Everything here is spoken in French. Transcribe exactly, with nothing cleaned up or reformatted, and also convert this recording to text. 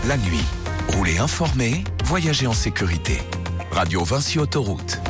La nuit, roulez informé, voyagez en sécurité. Radio Vinci Autoroute.